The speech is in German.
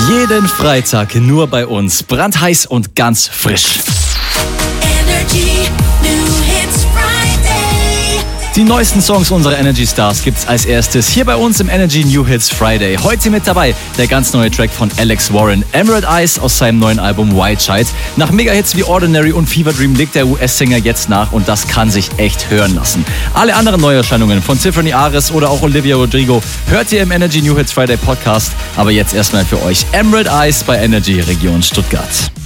Jeden Freitag nur bei uns. Brandheiß und ganz frisch. Energy New Hits Friday. Die neuesten Songs unserer Energy Stars gibt's als erstes hier bei uns im Energy New Hits Friday. Heute mit dabei der ganz neue Track von Alex Warren, Emerald Eyes aus seinem neuen Album Wild Child. Nach Mega-Hits wie Ordinary und Fever Dream legt der US-Sänger jetzt nach und das kann sich echt hören lassen. Alle anderen Neuerscheinungen von Tiffany Ares oder auch Olivia Rodrigo hört ihr im Energy New Hits Friday Podcast. Aber jetzt erstmal für euch Emerald Eyes bei Energy Region Stuttgart.